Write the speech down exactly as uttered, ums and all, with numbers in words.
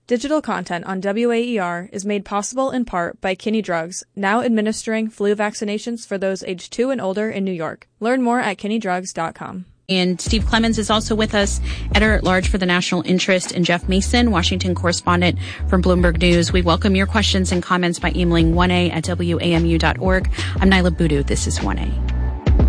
Digital content on W A E R is made possible in part by Kinney Drugs, now administering flu vaccinations for those aged two and older in New York. Learn more at kinney drugs dot com. And Steve Clemens is also with us, editor-at-large for the National Interest, and Jeff Mason, Washington correspondent from Bloomberg News. We welcome your questions and comments by emailing one a at W A M U dot org. I'm Nyla Boodoo. This is one A.